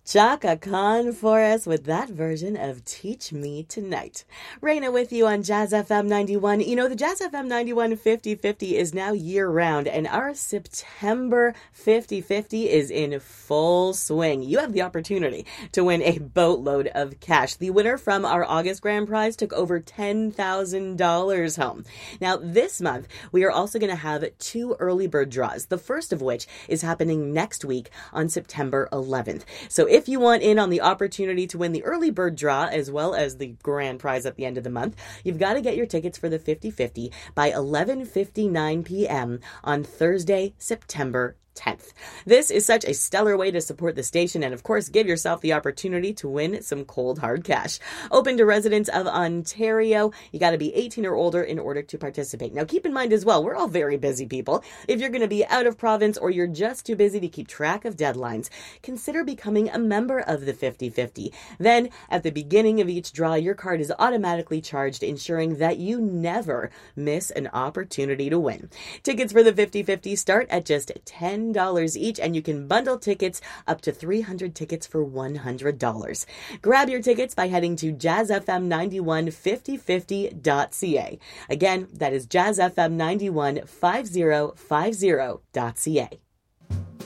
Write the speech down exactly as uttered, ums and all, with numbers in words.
Chaka Khan for us with that version of Teach Me Tonight. Raina with you on Jazz F M ninety-one. You know, the Jazz F M ninety-one fifty fifty is now year-round, and our September fifty fifty is in full swing. You have the opportunity to win a boatload of cash. The winner from our August grand prize took over ten thousand dollars home. Now, this month, we are also going to have two early bird draws, the first of which is happening next week on September eleventh. So if you want in on the opportunity to win the early bird draw as well as the grand prize at the end of the month, you've got to get your tickets for the fifty fifty by eleven fifty-nine p.m. on Thursday, September tenth. This is such a stellar way to support the station and, of course, give yourself the opportunity to win some cold, hard cash. Open to residents of Ontario. You got to be eighteen or older in order to participate. Now, keep in mind as well, we're all very busy people. If you're going to be out of province or you're just too busy to keep track of deadlines, consider becoming a member of the fifty fifty. Then, at the beginning of each draw, your card is automatically charged, ensuring that you never miss an opportunity to win. Tickets for the fifty fifty start at just ten dollars each, and you can bundle tickets up to three hundred tickets for one hundred dollars. Grab your tickets by heading to jazz f m nine one fifty fifty dot c a. Again, that is jazz f m nine one fifty fifty dot c a.